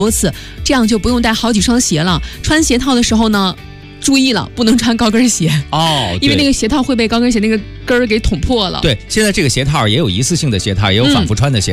多次，这样就不用带好几双鞋了。穿鞋套的时候呢，注意了，不能穿高跟鞋哦， 因为那个鞋套会被高跟鞋那个跟儿给捅破了。 对，现在这个鞋套也有一次性的鞋套，也有反复穿的鞋